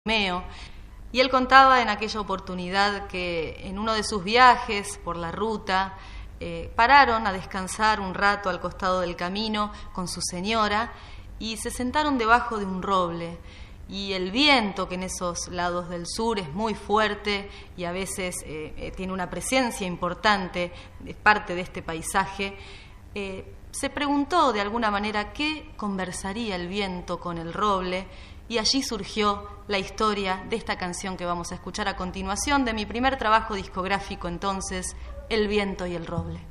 Y él contaba en aquella oportunidad que en uno de sus viajes por la ruta pararon a descansar un rato al costado del camino con su señora y se sentaron debajo de un roble. Y el viento, que en esos lados del sur es muy fuerte y a veces tiene una presencia importante, es parte de este paisaje, se preguntó de alguna manera qué conversaría el viento con el roble, y allí surgió la historia de esta canción que vamos a escuchar a continuación, de mi primer trabajo discográfico entonces, El viento y el roble.